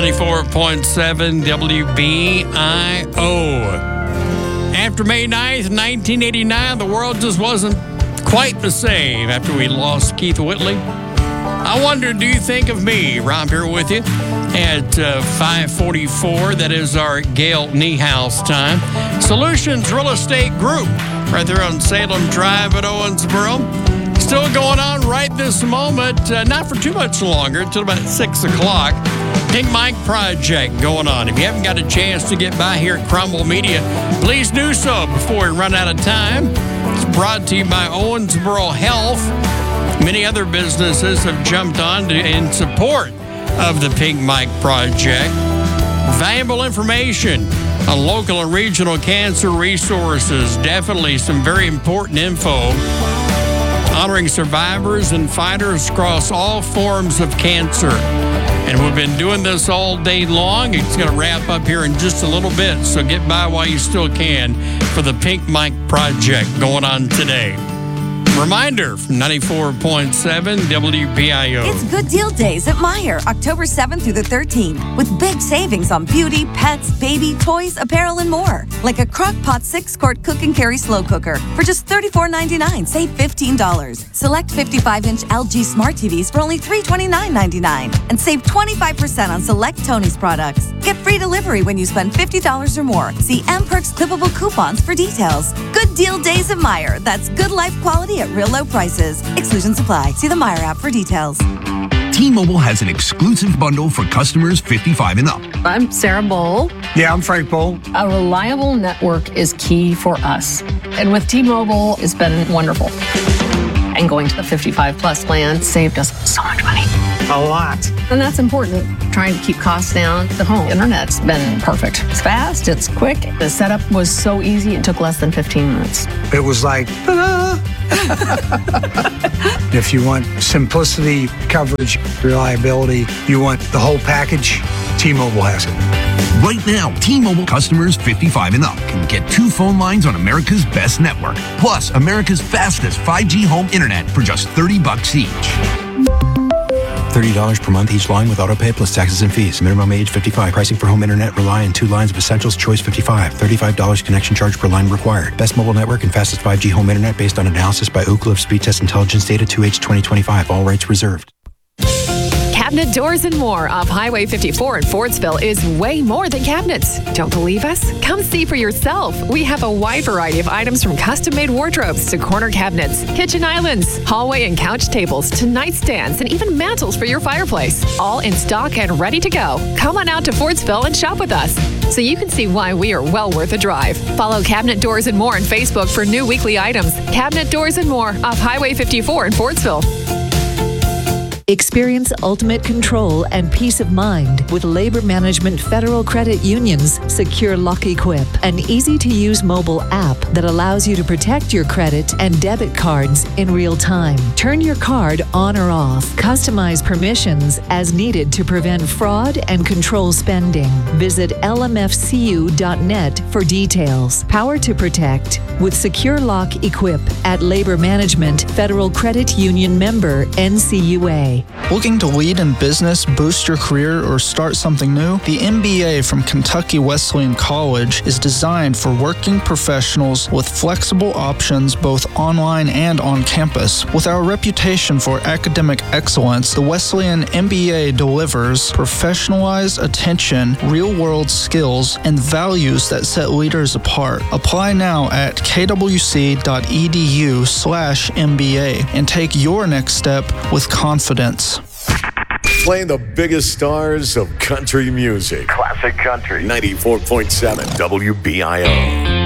94.7 WBIO. After May 9th, 1989, the world just wasn't quite the same after we lost Keith Whitley. I wonder, do you think of me? Rob here with you at 5:44. That is our Gail Niehaus time. Solutions Real Estate Group, right there on Salem Drive at Owensboro. Still going on right this moment, not for too much longer, until about 6 o'clock. Pink Mike Project going on. If you haven't got a chance to get by here at Crumble Media, please do so before we run out of time. It's brought to you by Owensboro Health. Many other businesses have jumped on in support of the Pink Mike Project. Valuable information on local and regional cancer resources. Definitely some very important info honoring survivors and fighters across all forms of cancer. And we've been doing this all day long. It's going to wrap up here in just a little bit, so get by while you still can for the Pink Mike Project going on today. Reminder from 94.7 WBIO. It's Good Deal Days at Meijer, October 7th through the 13th, with big savings on beauty, pets, baby, toys, apparel, and more. Like a Crock-Pot 6-quart cook and carry slow cooker for just $34.99. Save $15. Select 55-inch LG Smart TVs for only $329.99. And save 25% on select Tony's products. Get free delivery when you spend $50 or more. See M-Perks clippable coupons for details. Good Deal Days at Meijer. That's good life quality at real low prices. Exclusions apply. See the Meijer app for details. T-Mobile has an exclusive bundle for customers 55 and up. I'm Sarah Bowl. Yeah, I'm Frank Bowl. A reliable network is key for us. And with T-Mobile, it's been wonderful. And going to the 55 plus plan saved us so much money. A lot. And that's important. Trying to keep costs down. The home internet's been perfect. It's fast, it's quick. The setup was so easy, it took less than 15 minutes. It was like, ta-da! If you want simplicity, coverage, reliability, you want the whole package, T-Mobile has it. Right now, T-Mobile customers 55 and up can get 2 phone lines on America's best network, plus America's fastest 5G home internet for just $30 each. $30 per month each line with autopay plus taxes and fees. Minimum age 55. Pricing for home internet rely on 2 lines of Essentials Choice 55. $35 connection charge per line required. Best mobile network and fastest 5G home internet based on analysis by Ookla of Speed Test Intelligence data 2H 2025. All rights reserved. Cabinet Doors and More off Highway 54 in Fordsville is way more than cabinets. Don't believe us? Come see for yourself. We have a wide variety of items from custom-made wardrobes to corner cabinets, kitchen islands, hallway and couch tables to nightstands and even mantles for your fireplace. All in stock and ready to go. Come on out to Fordsville and shop with us so you can see why we are well worth a drive. Follow Cabinet Doors and More on Facebook for new weekly items. Cabinet Doors and More off Highway 54 in Fordsville. Experience ultimate control and peace of mind with Labor Management Federal Credit Union's Secure Lock Equip, an easy-to-use mobile app that allows you to protect your credit and debit cards in real time. Turn your card on or off. Customize permissions as needed to prevent fraud and control spending. Visit lmfcu.net for details. Power to protect with Secure Lock Equip at Labor Management Federal Credit Union member NCUA. Looking to lead in business, boost your career, or start something new? The MBA from Kentucky Wesleyan College is designed for working professionals with flexible options both online and on campus. With our reputation for academic excellence, the Wesleyan MBA delivers professionalized attention, real-world skills, and values that set leaders apart. Apply now at kwc.edu/MBA and take your next step with confidence. Playing the biggest stars of country music. Classic country. 94.7 WBIO.